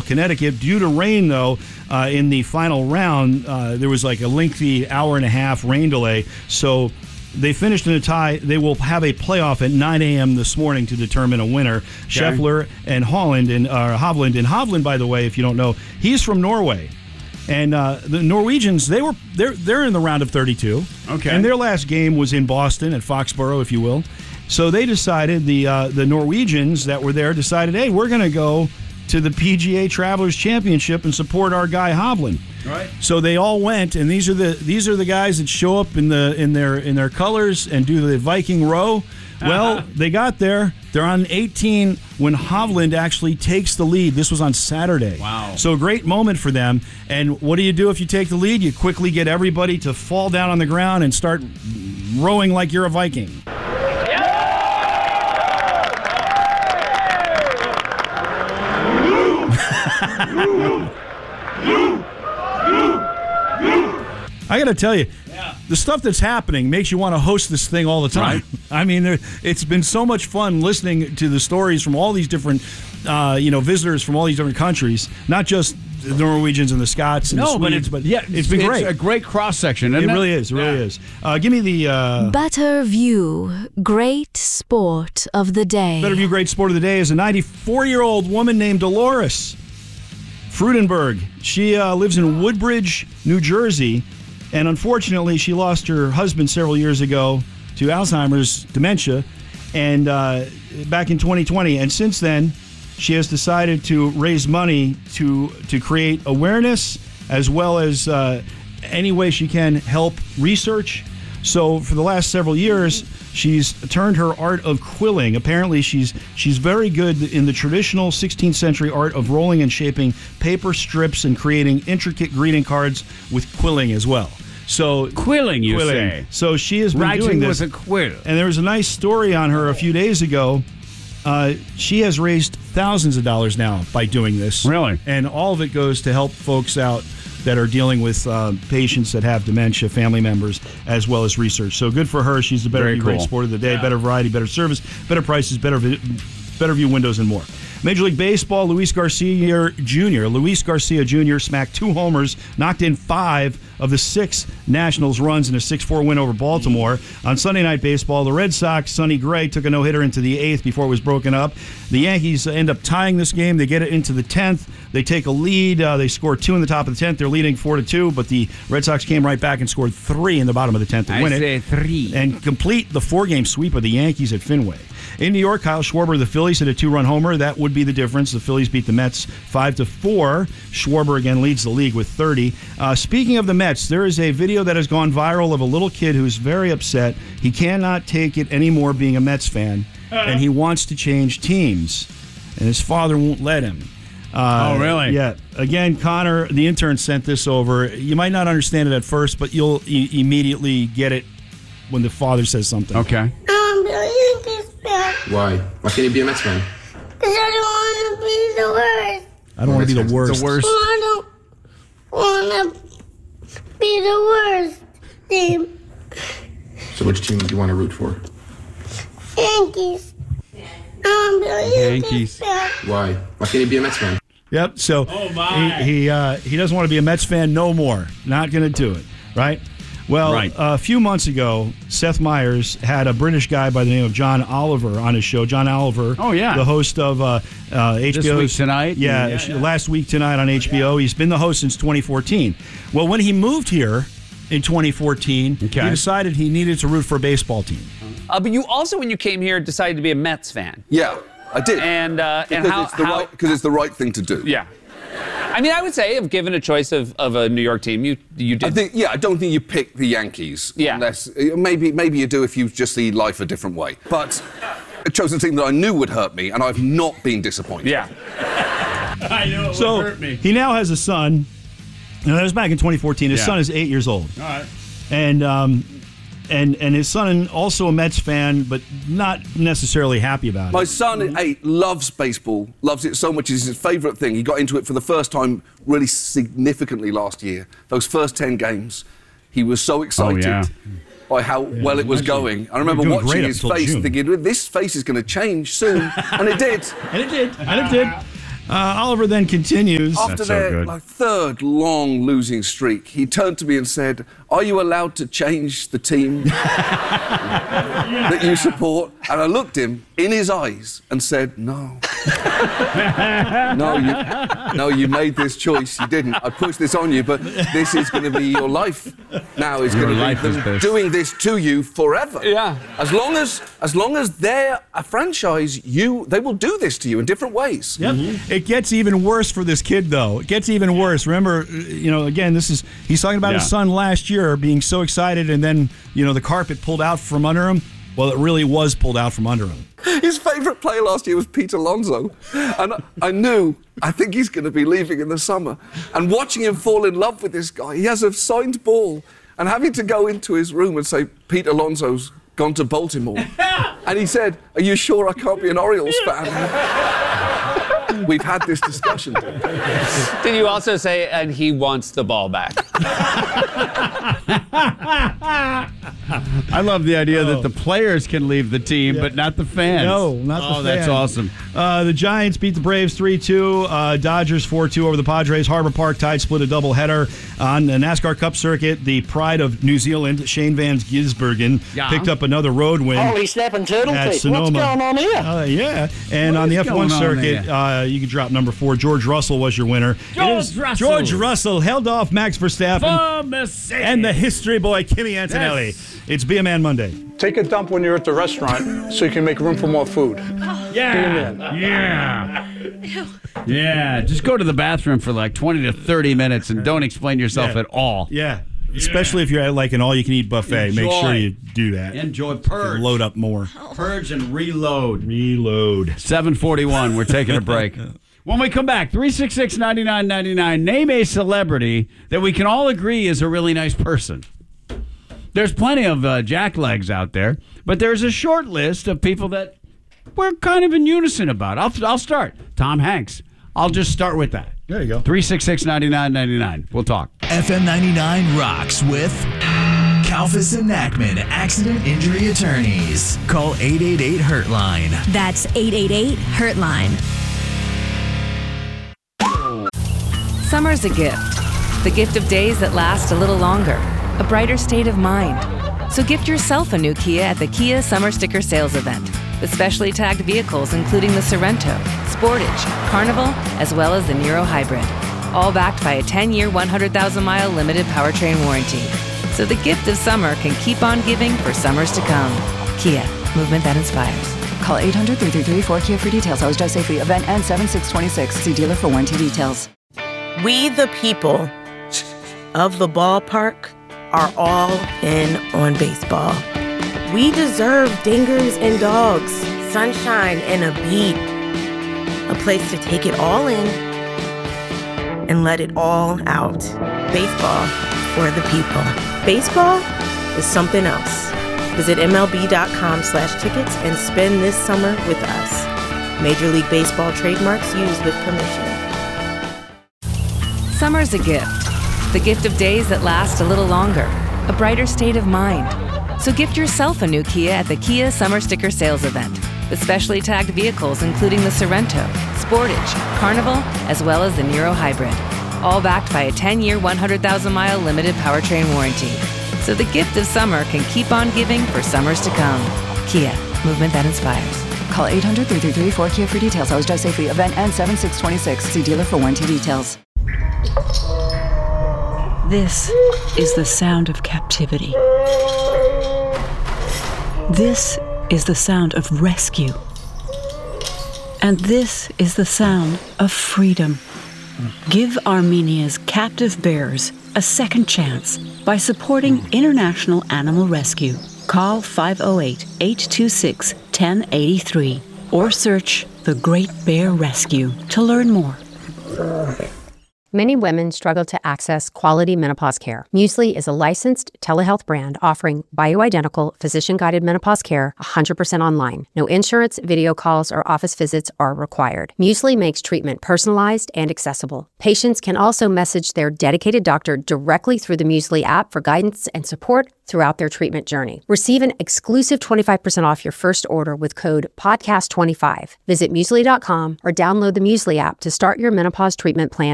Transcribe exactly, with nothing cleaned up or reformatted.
Connecticut. Due to rain, though, uh, in the final round, uh, there was like a lengthy hour and a half rain delay. So they finished in a tie. They will have a playoff at nine a.m. this morning to determine a winner. Okay. Scheffler and Holland and uh, Hovland. And Hovland, by the way, if you don't know, he's from Norway. And uh, the Norwegians, they were they're they're in the round of thirty-two. Okay. And their last game was in Boston at Foxborough, if you will. So they decided the uh, the Norwegians that were there decided, hey, we're going to go to the P G A Travelers Championship and support our guy Hovland. Right. So they all went, and these are the these are the guys that show up in the in their in their colors and do the Viking row. Well, they got there. They're on eighteen when Hovland actually takes the lead. This was on Saturday. Wow. So a great moment for them. And what do you do if you take the lead? You quickly get everybody to fall down on the ground and start rowing like you're a Viking. I got to tell you, yeah. the stuff that's happening makes you want to host this thing all the time. Right. I mean, there, it's been so much fun listening to the stories from all these different, uh, you know, visitors from all these different countries, not just the Norwegians and the Scots and no, the Swedes, but, it's, but yeah, it's been it's great. It's a great cross-section, isn't it? It really is. It yeah. really is. Uh, give me the... Uh, Better View, Great Sport of the Day. Better View, Great Sport of the Day is a ninety-four-year-old woman named Dolores Frudenberg. She uh, lives in Woodbridge, New Jersey, and unfortunately, she lost her husband several years ago to Alzheimer's dementia, and uh, back in twenty twenty. And since then, she has decided to raise money to to create awareness as well as uh, any way she can help research. So for the last several years, she's turned her art of quilling. Apparently, she's she's very good in the traditional sixteenth century art of rolling and shaping paper strips and creating intricate greeting cards with quilling as well. So quilling, you quilling. say? So she has been Writing doing this. with a quill. And there was a nice story on her a few days ago. Uh, she has raised thousands of dollars now by doing this. Really? And all of it goes to help folks out that are dealing with uh, patients that have dementia, family members, as well as research. So good for her. She's the Better Very View cool. Great Sport of the Day. Yeah. Better variety, better service, better prices, better vi- better view windows, and more. Major League Baseball, Luis Garcia Junior Luis Garcia Junior smacked two homers, knocked in five of the six Nationals runs in a six four win over Baltimore. On Sunday Night Baseball, the Red Sox, Sonny Gray, took a no-hitter into the eighth before it was broken up. The Yankees end up tying this game. They get it into the tenth. They take a lead. Uh, they score two in the top of the tenth. They're leading four to two, but the Red Sox came right back and scored three in the bottom of the tenth to I win say it. three. And complete the four-game sweep of the Yankees at Fenway. In New York, Kyle Schwarber of the Phillies hit a two-run homer. That would be the difference. The Phillies beat the Mets five to four. Schwarber again leads the league with thirty. Uh, speaking of the Mets, there is a video that has gone viral of a little kid who's very upset. He cannot take it anymore being a Mets fan, and he wants to change teams, and his father won't let him. Uh, oh, really? Yeah. Again, Connor, the intern, sent this over. You might not understand it at first, but you'll e- immediately get it when the father says something. Okay. I'm a Yankees fan. Why? Why can't you be a Mets fan? Because I don't want to be the worst. I don't want to be the worst. The worst. I don't want to be the worst team. So which team do you want to root for? Yankees. I'm a Yankees Yankees. fan. Why? Why can't you be a Mets fan? Yep. So Oh, my. he he, uh, he doesn't want to be a Mets fan no more. Not going to do it. Right. Well, Right. uh, a few months ago, Seth Meyers had a British guy by the name of John Oliver on his show. John Oliver, Oh, yeah. the host of uh, uh, H B O's Week Tonight? Yeah, Yeah, sh- yeah. Last Week Tonight on H B O. He's been the host since twenty fourteen. Well, when he moved here in twenty fourteen, Okay. he decided he needed to root for a baseball team. Uh, but you also, when you came here, decided to be a Mets fan. Yeah, I did. And uh, and because how? it's the how right because it's the right thing to do. yeah. I mean, I would say, if given a choice of, of a New York team, you you did. I think yeah, I don't think you pick the Yankees. Yeah. Unless maybe maybe you do if you just see life a different way. But I chose a team that I knew would hurt me, and I've not been disappointed. yeah. I know it So would hurt me. he now has a son. And that was back in twenty fourteen. His Yeah. son is eight years old. All right. And um, and and his son also a Mets fan, but not necessarily happy about My it. son at eight loves baseball, loves it so much. It's his favourite thing. He got into it for the first time really significantly last year. Those first ten games, he was so excited yeah. by how well it was going. I remember doing watching great up his till face June. thinking, this face is going to change soon. And it did. And it did. And it did. Uh, Oliver then continues. After so their good. like, third long losing streak, he turned to me and said, "Are you allowed to change the team that you support?" And I looked him in his eyes and said, "No, no, you, no, you made this choice. You didn't. I pushed this on you, but this is going to be your life. Now it's Your going to life be is them this. doing this to you forever. Yeah. As long as, as long as they're a franchise, you, they will do this to you in different ways." Yep. It gets even worse for this kid, though. It gets even worse. Remember, uh, you know, again, this is he's talking about Yeah. his son last year being so excited, and then you know the carpet pulled out from under him. Well, it really was pulled out from under him. His favourite player last year was Pete Alonso. And I knew, I think he's going to be leaving in the summer. And watching him fall in love with this guy, he has a signed ball, and having to go into his room and say, "Pete Alonso's gone to Baltimore." And he said, "Are you sure I can't be an Orioles fan?" We've had this discussion. Did you also say, and he wants the ball back? I love the idea that the players can leave the team, but not the fans. No, not the Oh, that's fans. awesome. Uh, the Giants beat the Braves three two. Uh, Dodgers four two over the Padres. Harbor Park Tide split a doubleheader on the NASCAR Cup circuit. The pride of New Zealand, Shane Van Gisbergen, Yeah. picked up another road win. Holy snapping turtle at teeth. Sonoma. What's going on here? Uh, yeah, and What on the is F one going on circuit, there? uh, you could drop number four. George Russell was your winner. George It is Russell. George Russell held off Max Verstappen and the history boy Kimi Antonelli. Yes. It's Be a Man Monday. Take a dump when you're at the restaurant so you can make room for more food. Yeah. Yeah. Yeah. Just go to the bathroom for like twenty to thirty minutes and don't explain yourself Yeah. at all. Yeah, especially if you're at like an all-you-can-eat buffet. Make Enjoy. sure you do that. Enjoy purge. Load up more. Purge and reload. Reload. seven forty-one. We're taking a break. When we come back, three six six, nine nine nine nine, name a celebrity that we can all agree is a really nice person. There's plenty of uh, jacklegs out there, but there's a short list of people that we're kind of in unison about. I'll, I'll start. Tom Hanks. I'll just start with that. There you go. three six six, nine nine nine nine. We'll talk. F M ninety-nine rocks with Kalfas and Nackman Accident Injury Attorneys. Call eight eight eight Hurtline. That's eight eight eight Hurtline. Summer's a gift. The gift of days that last a little longer. A brighter state of mind. So gift yourself a new Kia at the Kia Summer Sticker Sales Event. With specially tagged vehicles including the Sorrento, Sportage, Carnival, as well as the Niro Hybrid. All backed by a ten-year, one hundred thousand mile limited powertrain warranty. So the gift of summer can keep on giving for summers to come. Kia, movement that inspires. Call eight hundred, three three three, four Kia for details. Always drive safely. Event ends seven six twenty-six. See dealer for warranty details. We the people of the ballpark are all in on baseball. We deserve dingers and dogs, sunshine and a beat. A place to take it all in and let it all out. Baseball for the people. Baseball is something else. Visit M L B dot com slash tickets and spend this summer with us. Major League Baseball trademarks used with permission. Summer's a gift. The gift of days that last a little longer. A brighter state of mind. So gift yourself a new Kia at the Kia Summer Sticker Sales Event. With specially tagged vehicles including the Sorrento, Sportage, Carnival, as well as the Niro Hybrid. All backed by a ten-year, one hundred thousand mile limited powertrain warranty. So the gift of summer can keep on giving for summers to come. Kia, movement that inspires. Call eight hundred, three three three, four Kia for details. Always drive safely. Event ends seven six twenty-six. See dealer for warranty details. This is the sound of captivity. This is the sound of rescue. And this is the sound of freedom. Give Armenia's captive bears a second chance by supporting International Animal Rescue. Call five oh eight, eight two six, one oh eight three or search The Great Bear Rescue to learn more. Many women struggle to access quality menopause care. Muesli is a licensed telehealth brand offering bioidentical, physician-guided menopause care one hundred percent online. No insurance, video calls, or office visits are required. Muesli makes treatment personalized and accessible. Patients can also message their dedicated doctor directly through the Muesli app for guidance and support throughout their treatment journey. Receive an exclusive twenty-five percent off your first order with code podcast twenty-five. Visit muesli dot com or download the Muesli app to start your menopause treatment plan